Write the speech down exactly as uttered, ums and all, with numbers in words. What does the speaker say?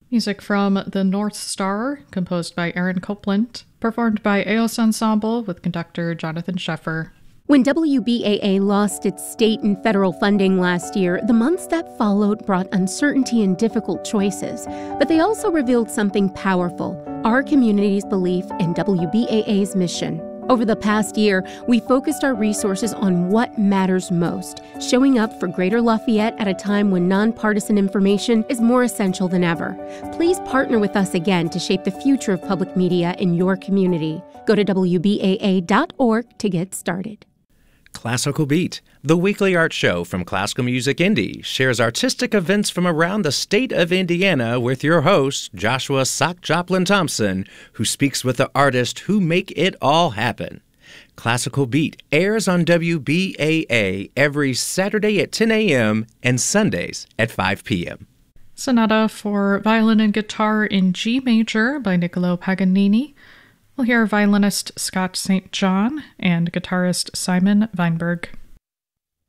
Music from The North Star, composed by Aaron Copland, performed by E O S Ensemble with conductor Jonathan Sheffer. When W B A A lost its state and federal funding last year, the months that followed brought uncertainty and difficult choices. But they also revealed something powerful: our community's belief in W B A A's mission. Over the past year, we focused our resources on what matters most, showing up for Greater Lafayette at a time when nonpartisan information is more essential than ever. Please partner with us again to shape the future of public media in your community. Go to W B A A dot org to get started. Classical Beat, the weekly art show from Classical Music Indy, shares artistic events from around the state of Indiana with your host, Joshua Sock Joplin Thompson, who speaks with the artists who make it all happen. Classical Beat airs on W B A A every Saturday at ten a.m. and Sundays at five p.m. Sonata for Violin and Guitar in G Major by Niccolo Paganini. We'll hear violinist Scott Saint John and guitarist Simon Weinberg.